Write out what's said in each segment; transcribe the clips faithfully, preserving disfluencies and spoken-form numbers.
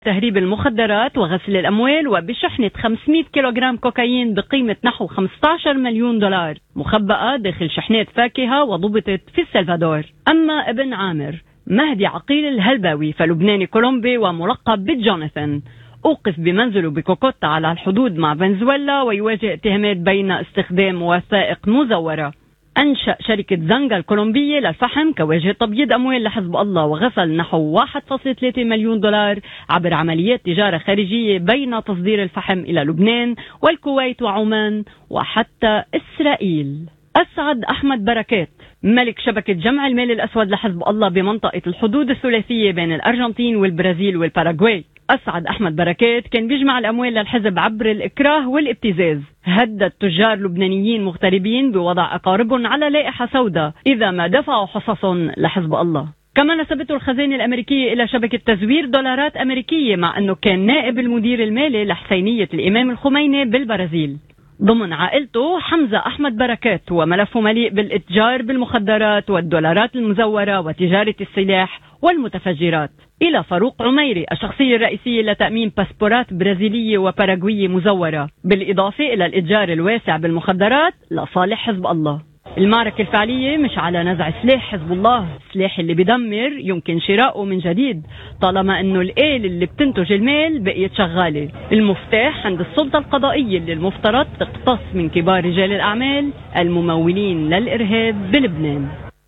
تهريب المخدرات وغسل الأموال وبشحنة خمسمئة كيلوغرام كوكايين بقيمة نحو خمسة عشر مليون دولار مخبأة داخل شحنات فاكهة وضبطت في السلفادور. أما ابن عامر مهدي عقيل الهلباوي فلبناني كولومبي وملقب بجوناثان أوقف بمنزله بكوكوتا على الحدود مع فنزويلا ويواجه اتهامات بين استخدام وثائق مزورة. أنشأ شركة زنجا الكولومبية للفحم كواجهة تبييض أموال لحزب الله وغسل نحو واحد فاصلة ثلاثة مليون دولار عبر عمليات تجارة خارجية بين تصدير الفحم إلى لبنان والكويت وعمان وحتى إسرائيل. أسعد أحمد بركات ملك شبكة جمع المال الأسود لحزب الله بمنطقة الحدود الثلاثية بين الأرجنتين والبرازيل والباراغواي. أسعد أحمد بركات كان بيجمع الأموال للحزب عبر الإكراه والابتزاز. هدد تجار لبنانيين مغتربين بوضع أقاربهم على لائحة سوداء إذا ما دفعوا حصصهم لحزب الله. كما نسبته الخزانة الأمريكية إلى شبكة تزوير دولارات أمريكية مع أنه كان نائب المدير المالي لحسينية الإمام الخميني بالبرازيل. ضمن عائلته حمزة أحمد بركات وملفه مليء بالاتجار بالمخدرات والدولارات المزورة وتجارة السلاح والمتفجرات. إلى فاروق عميري الشخصية الرئيسية لتأمين باسبورات برازيلية وباراغوية مزورة، بالإضافة إلى الإتجار الواسع بالمخدرات لصالح حزب الله. المعركة الفعلية مش على نزع سلاح حزب الله، السلاح اللي بدمر يمكن شراؤه من جديد طالما انه الآلة اللي بتنتج المال بقيت شغالة. المفتاح عند السلطة القضائية اللي المفترض تقتص من كبار رجال الأعمال الممولين للإرهاب بلبنان.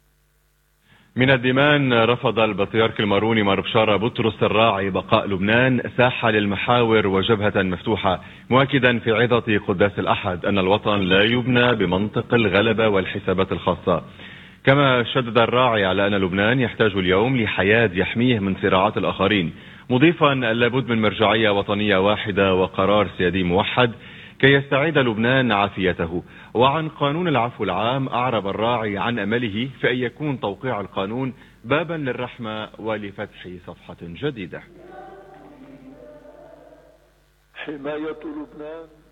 من الدمان رفض البطريرك الماروني مار بشارة بطرس الراعي بقاء لبنان ساحة للمحاور وجبهة مفتوحة، مؤكدا في عظة قداس الأحد أن الوطن لا يبنى بمنطق الغلبة والحسابات الخاصة. كما شدد الراعي على أن لبنان يحتاج اليوم لحياد يحميه من صراعات الآخرين، مضيفا لابد من مرجعية وطنية واحدة وقرار سيادي موحد كي يستعيد لبنان عافيته. وعن قانون العفو العام أعرب الراعي عن أمله في أن يكون توقيع القانون بابا للرحمة ولفتح صفحة جديدة. حماية لبنان